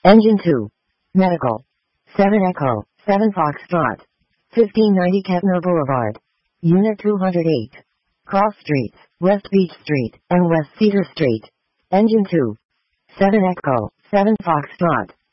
Engine 2. Medical. 7 Echo, 7 Foxtrot. 1590 Kettner Boulevard. Unit 208. Cross Streets, West Beach Street, and West Cedar Street. Engine 2. 7 Echo, 7 Foxtrot.